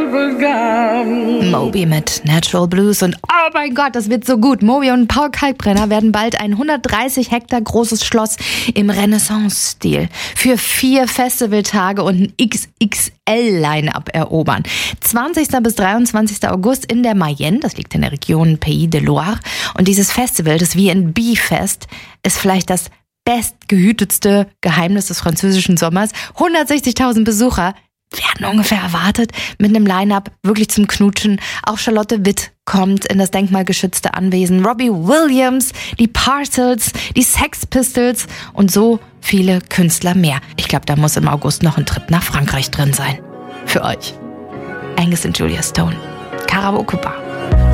Moby mit Natural Blues und oh mein Gott, das wird so gut. Moby und Paul Kalkbrenner werden bald ein 130 Hektar großes Schloss im Renaissance-Stil für 4 Festivaltage und ein XXL-Line-Up erobern. 20. bis 23. August in der Mayenne, das liegt in der Region Pays de Loire. Und dieses Festival, das V&B-Fest, ist vielleicht das bestgehütetste Geheimnis des französischen Sommers. 160.000 Besucher werden ungefähr erwartet mit einem Line-Up wirklich zum Knutschen. Auch Charlotte Witt kommt in das denkmalgeschützte Anwesen. Robbie Williams, die Parcels, die Sex Pistols und so viele Künstler mehr. Ich glaube, da muss im August noch ein Trip nach Frankreich drin sein. Für euch. Angus und Julia Stone. Karaoke Bar.